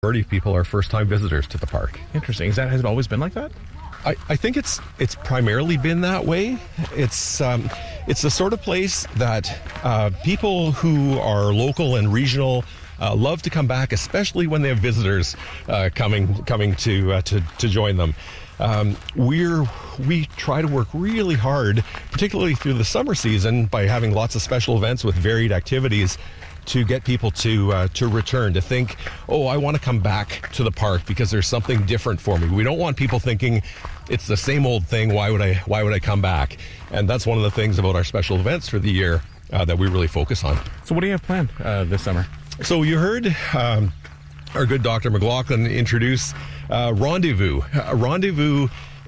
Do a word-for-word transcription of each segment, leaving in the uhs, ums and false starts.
majority of people are first-time visitors to the park. Interesting. Is that, has it always been like that? I, I think it's it's primarily been that way. It's um, it's the sort of place that uh, people who are local and regional uh, love to come back, especially when they have visitors uh, coming coming to uh, to to join them. Um, we're we try to work really hard, particularly through the summer season, by having lots of special events with varied activities, to get people to uh, to return, to think, oh, I want to come back to the park because there's something different for me. We don't want people thinking it's the same old thing. Why would I why would I come back? And that's one of the things about our special events for the year uh, that we really focus on. So what do you have planned uh, this summer? So you heard um, our good Doctor McLaughlin introduce uh, Rendezvous. Uh, Rendezvous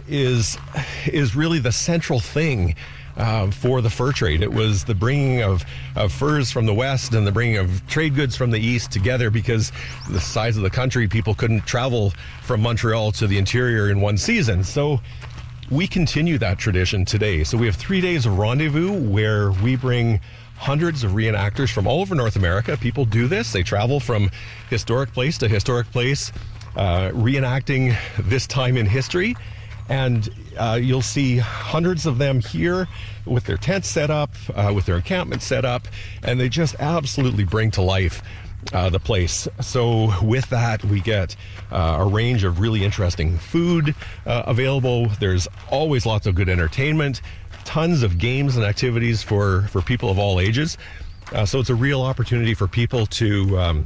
is is really the central thing Uh, for the fur trade. It was the bringing of, of furs from the west and the bringing of trade goods from the east together, because the size of the country, people couldn't travel from Montreal to the interior in one season. So we continue that tradition today. So we have three days of Rendezvous where we bring hundreds of reenactors from all over North America. People do this. They travel from historic place to historic place, uh, reenacting this time in history. And uh, you'll see hundreds of them here with their tents set up, uh, with their encampment set up, and they just absolutely bring to life uh, the place. So with that, we get uh, a range of really interesting food uh, available. There's always lots of good entertainment, tons of games and activities for, for people of all ages. Uh, so it's a real opportunity for people to... Um,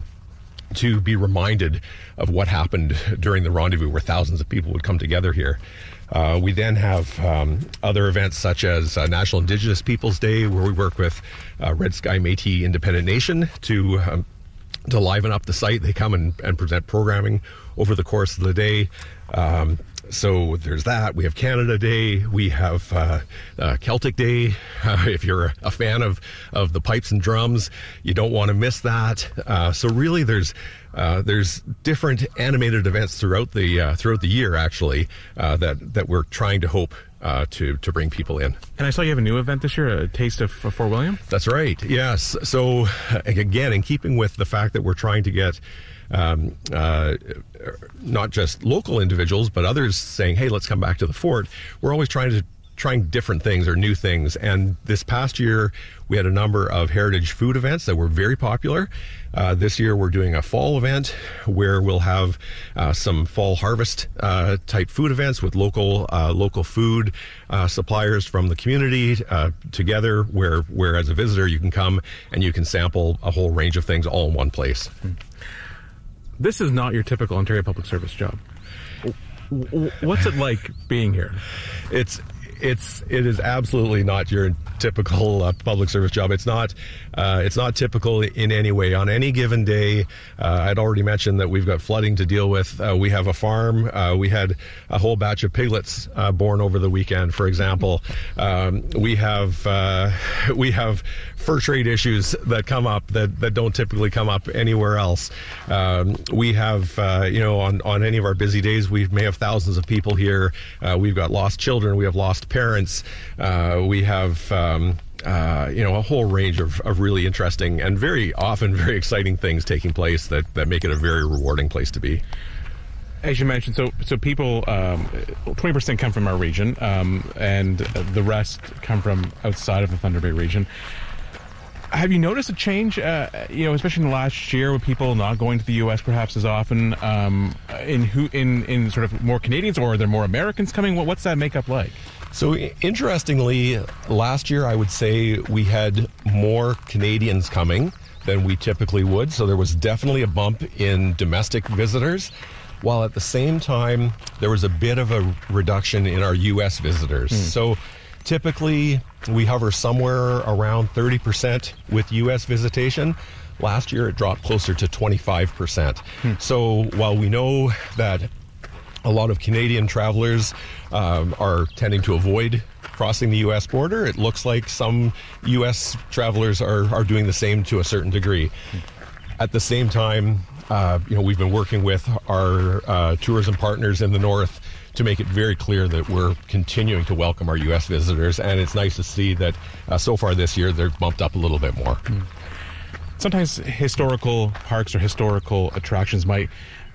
to be reminded of what happened during the Rendezvous, where thousands of people would come together here. Uh, we then have um, other events such as uh, National Indigenous Peoples Day, where we work with uh, Red Sky Métis Independent Nation to um, to liven up the site. They come and, and present programming over the course of the day. Um, so there's that. We have Canada Day. We have uh, uh, Celtic Day. Uh, if you're a fan of, of the pipes and drums, you don't want to miss that. Uh, so really, there's uh, there's different animated events throughout the uh, throughout the year, actually, uh, that that we're trying to hope uh, to to bring people in. And I saw you have a new event this year, a Taste of Fort William. That's right. Yes. So again, in keeping with the fact that we're trying to get Um, uh, not just local individuals, but others saying, hey, let's come back to the fort. We're always trying to trying different things or new things. And this past year, we had a number of heritage food events that were very popular. Uh, this year, we're doing a fall event where we'll have uh, some fall harvest uh, type food events with local uh, local food uh, suppliers from the community uh, together, where, where as a visitor, you can come and you can sample a whole range of things all in one place. Mm. This is not your typical Ontario Public Service job. What's it like being here? It's it's it is absolutely not your typical uh, public service job. It's not uh, it's not typical in any way. On any given day, uh, I'd already mentioned that we've got flooding to deal with. Uh, we have a farm. Uh, we had a whole batch of piglets uh, born over the weekend, for example. Um, we have uh, we have fur trade issues that come up that, that don't typically come up anywhere else. Um, we have uh, you know on on any of our busy days, we may have thousands of people here. Uh, we've got lost children. We have lost parents. Uh, we have um, uh, you know a whole range of, of really interesting and very often very exciting things taking place that, that make it a very rewarding place to be. As you mentioned, so so people, um, twenty percent come from our region, um, and the rest come from outside of the Thunder Bay region. Have you noticed a change, uh, you know, especially in the last year, with people not going to the U S perhaps as often, um, in who in, in sort of more Canadians, or are there more Americans coming? What's that makeup like? So interestingly, last year I would say we had more Canadians coming than we typically would. So there was definitely a bump in domestic visitors, while at the same time there was a bit of a reduction in our U S visitors. Mm. So typically we hover somewhere around thirty percent with U S visitation. Last year it dropped closer to twenty-five percent. Hmm. So while we know that a lot of Canadian travelers um, are tending to avoid crossing the U S border, it looks like some U S travelers are, are doing the same to a certain degree. Hmm. At the same time, uh, you know, we've been working with our uh, tourism partners in the north to make it very clear that we're continuing to welcome our U S visitors, and it's nice to see that uh, so far this year they're bumped up a little bit more. Mm. Sometimes historical parks or historical attractions might